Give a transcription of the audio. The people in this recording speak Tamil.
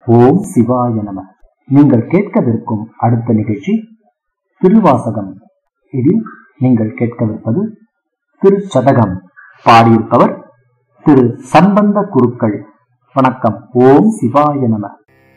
ஓம் சிவாய நம. நீங்கள் கேட்கவிருக்கும் அடுத்த நிகழ்ச்சி திருவாசகம். இதில் நீங்கள் கேட்கவிருப்பது திருச்சதகம். பாடியிருப்பவர் திரு சம்பந்த குருக்கள். வணக்கம். ஓம் சிவாய நம.